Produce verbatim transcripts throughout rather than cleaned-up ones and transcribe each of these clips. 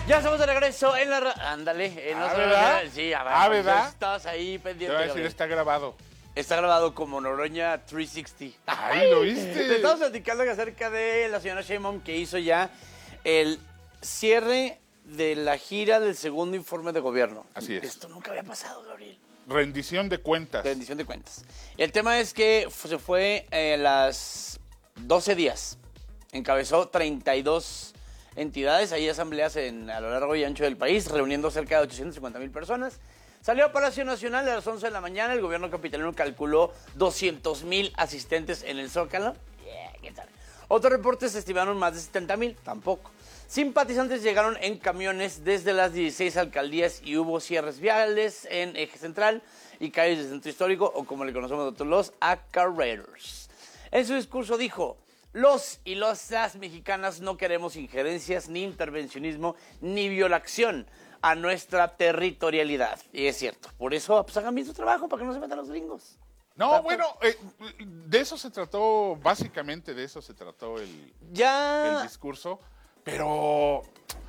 Ya estamos de regreso en la... Ra Ándale. En ah, ¿verdad? Sí, a ver. Ah, ¿verdad? Estás ahí pendiente. Te voy a decir, está grabado. Está grabado como Noroña trescientos sesenta. ¡Ay, lo viste! Te estamos platicando acerca de la señora Sheinbaum, que hizo ya el cierre de la gira del segundo informe de gobierno. Así es. Esto nunca había pasado, Gabriel. Rendición de cuentas. Rendición de cuentas. El tema es que se fue eh, las doce días. Encabezó treinta y dos entidades, hay asambleas en, a lo largo y ancho del país, reuniendo cerca de ochocientas cincuenta mil personas. Salió a Palacio Nacional a las once de la mañana, el gobierno capitalino calculó doscientos mil asistentes en el Zócalo. Yeah, ¿qué tal? Otros reportes estimaron más de setenta mil, tampoco. Simpatizantes llegaron en camiones desde las dieciséis alcaldías y hubo cierres viales en Eje Central y calles del Centro Histórico, o como le conocemos nosotros, los acarreros. En su discurso dijo: los y las mexicanas no queremos injerencias, ni intervencionismo, ni violación a nuestra territorialidad. Y es cierto. Por eso, pues hagan bien su trabajo, para que no se metan los gringos. No, ¿Tato? bueno, eh, de eso se trató, básicamente de eso se trató el, ya... el discurso. Pero...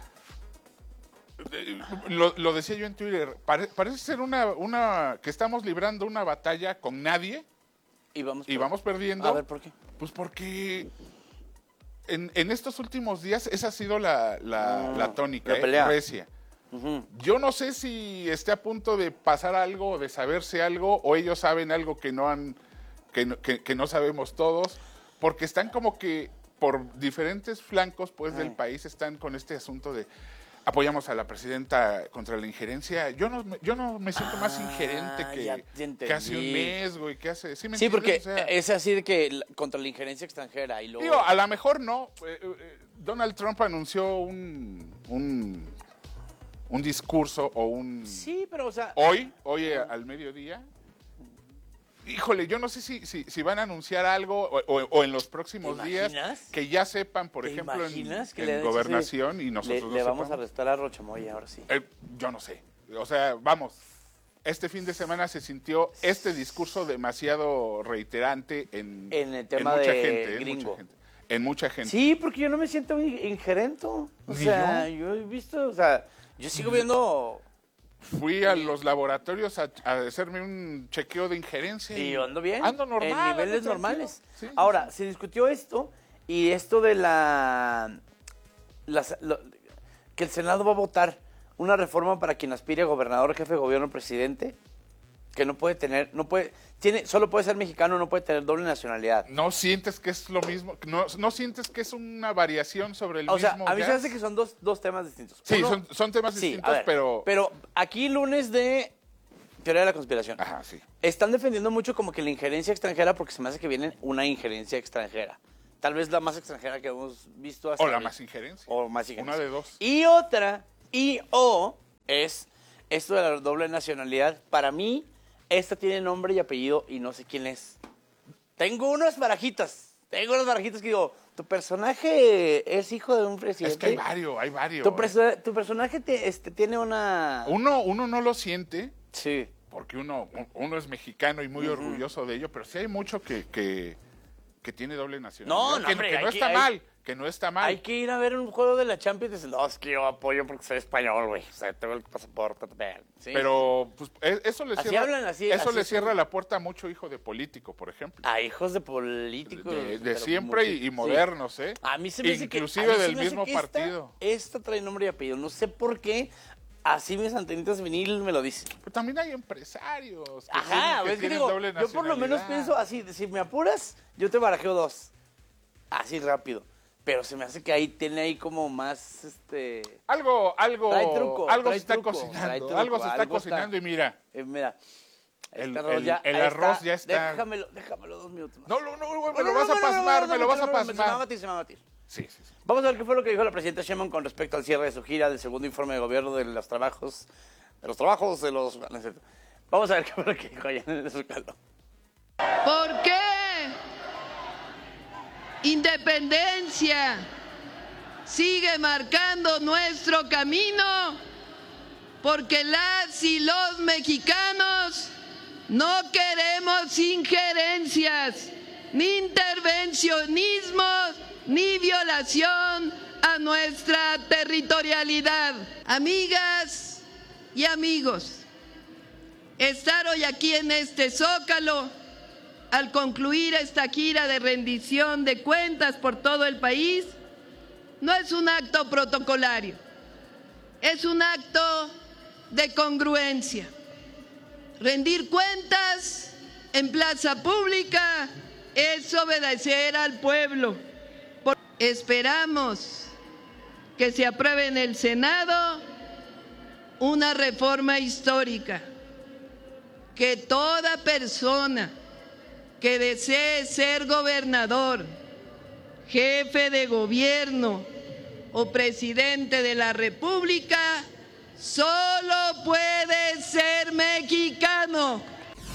Lo, lo decía yo en Twitter, pare, parece ser una, una que estamos librando una batalla con nadie. Y vamos, y vamos perdiendo. A ver, ¿por qué? Pues porque en, en estos últimos días esa ha sido la, la, ah, la tónica, la pelea. Eh, recia. Uh-huh. Yo no sé si esté a punto de pasar algo, de saberse algo, o ellos saben algo que no han, que no, que, que no sabemos todos, porque están como que por diferentes flancos pues, del país están con este asunto de apoyamos a la presidenta contra la injerencia. Yo no, yo no me siento ah, más ingerente que, que hace un mes, güey, que hace... ¿Sí, me sí porque o sea, es así de que contra la injerencia extranjera y luego... Digo, a lo mejor no. Eh, eh, Donald Trump anunció un, un, un discurso o un... Sí, pero o sea... Hoy, hoy eh, al mediodía... Híjole, yo no sé si, si, si van a anunciar algo o, o, o en los próximos días que ya sepan, por ejemplo, en, en gobernación y nosotros le, no le vamos sepamos. a arrestar a Rochamoy ahora sí. Eh, yo no sé. O sea, vamos, este fin de semana se sintió este discurso demasiado reiterante en, en el tema en mucha de gente, gringo. En mucha gente, en mucha gente. Sí, porque yo no me siento ingerente. O ¿Ni sea, yo? yo he visto, o sea, yo sigo viendo... Fui a los laboratorios a, a hacerme un chequeo de injerencia. Y yo ando bien. Ando normal. En niveles ando normales. Sí, Ahora, sí. se discutió esto y esto de la, la lo, que el Senado va a votar una reforma para quien aspire a gobernador, jefe de gobierno, presidente, que no puede tener, no puede, tiene, solo puede ser mexicano, no puede tener doble nacionalidad. ¿No sientes que es lo mismo? ¿No, no sientes que es una variación sobre el o mismo? O sea, a mí jazz? se me hace que son dos, dos temas distintos. Sí, Uno, son, son temas sí, distintos, ver, pero... Pero aquí lunes de teoría de la conspiración. Ajá, sí. Están defendiendo mucho como que la injerencia extranjera porque se me hace que viene una injerencia extranjera. Tal vez la más extranjera que hemos visto hasta O la hoy. más injerencia. O más injerencia. Una de dos. Y otra, y o, es esto de la doble nacionalidad. Para mí, esta tiene nombre y apellido y no sé quién es. Tengo unas barajitas. Tengo unas barajitas que digo, tu personaje es hijo de un presidente. Es que hay varios, hay varios. Tu, perso tu personaje te, este, tiene una... Uno, uno no lo siente. Sí. Porque uno, uno es mexicano y muy uh-huh. orgulloso de ello, pero sí hay mucho que, que, que tiene doble nacionalidad. No, no, que, hombre, que no que, está hay, mal, que no está mal. Hay que ir a ver un juego de la Champions y decir, no, es que yo apoyo porque soy español, güey. O sea, tengo el pasaporte. ¿Sí? Pero pues, eso le así cierra, hablan, así, eso así le es cierra un... la puerta a mucho hijo de político, por ejemplo. A hijos de políticos. De, de siempre y, y modernos, ¿eh? A mí se me hace Inclusive que, a mí del se me mismo hace que partido. Esta, esta trae nombre y apellido. No sé por qué. Así mis antenitas vinil me lo dicen. Pero también hay empresarios. Que Ajá, tienen, que es que digo, doble yo por lo menos pienso así, si me apuras, yo te barajeo dos. Así rápido. Pero se me hace que ahí tiene ahí como más, este... Algo, algo, trae truco, algo trae se está truco, cocinando, truco, algo se está algo cocinando está, y mira. Eh, mira, el, arroz el, ya, el arroz está, ya está... Déjamelo, déjamelo dos minutos más. No, no, no, güey, me no, lo no, vas no, a pasmar, no, no, me lo vas a no, pasmar. Se me va a batir, se me va a batir. Sí, sí, sí. Vamos a ver qué fue lo que dijo la presidenta Sheinbaum con respecto al cierre de su gira del segundo informe de gobierno de los trabajos, de los trabajos de los... Vamos a ver qué fue lo que dijo allá en el Zócalo. ¿Por qué? Independencia sigue marcando nuestro camino, porque las y los mexicanos no queremos injerencias, ni intervencionismos, ni violación a nuestra territorialidad. territorialidad. Amigas y amigos, estar hoy aquí en este Zócalo, al concluir esta gira de rendición de cuentas por todo el país, no es un acto protocolario, es un acto de congruencia. Rendir cuentas en plaza pública es obedecer al pueblo. Esperamos que se apruebe en el Senado una reforma histórica, que toda persona que desee ser gobernador, jefe de gobierno o presidente de la República solo puede ser mexicano.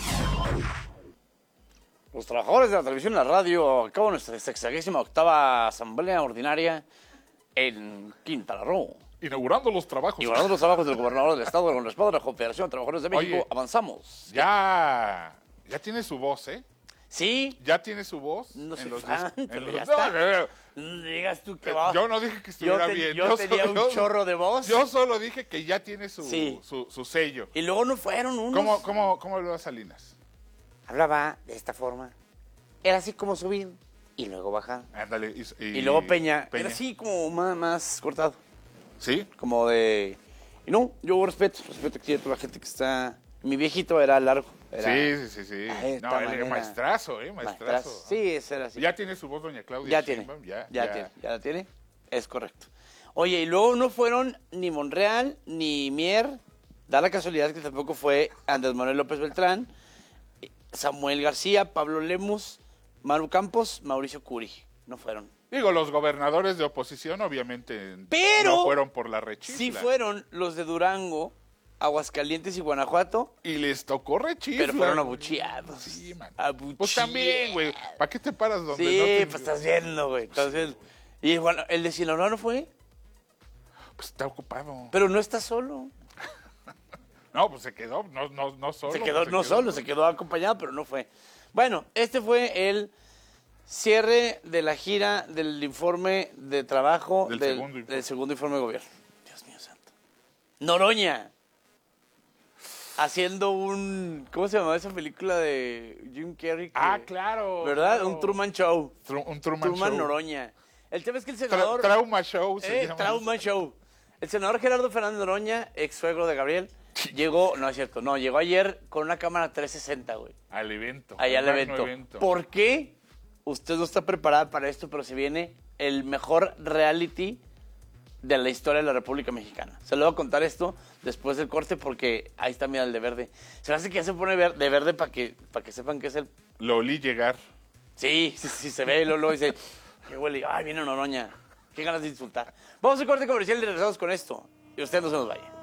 Los trabajadores de la televisión y la radio acaban nuestra sexagésima octava asamblea ordinaria en Quintana Roo. Inaugurando los trabajos. Inaugurando los trabajos del gobernador del estado con respaldo de la Confederación de Trabajadores de México. Oye, avanzamos. Ya, ya tiene su voz, ¿eh? Sí. Ya tiene su voz. No en soy los fan, dis- pero en ya los- está. No, no, no. No digas tú que va. Yo no dije que estuviera Yo te- bien. yo tenía solo- un yo- chorro de voz. Yo solo dije que ya tiene su, Sí. su, su sello. Y luego no fueron unos. ¿Cómo, cómo, cómo habló Salinas? Hablaba de esta forma. Era así como subir y luego bajar. Ándale. Y, Y, luego Peña. Era así como más, más cortado. ¿Sí? Como de... Y no, yo respeto, respeto aquí a toda la gente que está... Mi viejito era largo. Era... Sí, sí, sí, sí. Ah, de esta No, él manera. es maestrazo, ¿eh? Maestrazo. Maestrazo. Sí, ese era así. Ya tiene su voz doña Claudia Ya tiene, Sheinbaum, ya, Ya, ya. tiene, ya la tiene, es correcto. Oye, y luego no fueron ni Monreal ni Mier, da la casualidad que tampoco fue Andrés Manuel López Beltrán, Samuel García, Pablo Lemus, Maru Campos, Mauricio Curi, no fueron. Digo, los gobernadores de oposición obviamente Pero no fueron por la rechifla. Sí fueron los de Durango, Aguascalientes y Guanajuato, Y les tocó rechifla. pero fueron abucheados. Sí, man. Abucheados. Pues también, güey. ¿Para qué te paras donde Sí, no te... pues estás viendo, güey. Entonces, y bueno, el de Sinaloa no fue, Pues está ocupado. pero no está solo. No, pues se quedó, no, no, no solo. Se quedó, no quedó- solo, se quedó acompañado, pero no fue. Bueno, este fue el cierre de la gira del informe de trabajo Del del, segundo informe. del segundo informe de gobierno. Dios mío santo. Noroña. Haciendo un... ¿Cómo se llamaba esa película de Jim Carrey? que- Ah, claro. ¿Verdad? claro. Un Truman Show. Tru- un Truman, Truman Show. Noroña. El tema es que el Tra- senador... trauma Show se Eh, llama. Trauma Show. El senador Gerardo Fernández Noroña, ex suegro de Gabriel, llegó, no es cierto, no, llegó ayer con una cámara trescientos sesenta, güey. Al evento. Allá al magno evento. ¿Por qué? Usted no está preparada para esto, pero se viene el mejor reality de la historia de la República Mexicana. Se lo voy a contar esto después del corte porque ahí está, mira, el de verde. Se me hace que ya se pone ver- de verde para que, para que sepan que es el... Lo olí llegar. Sí, sí, sí, se ve, Lolo dice, qué huele, ay, viene Noroña. Qué ganas de insultar. Vamos a un corte comercial y regresamos con esto. Y usted no se nos vaya.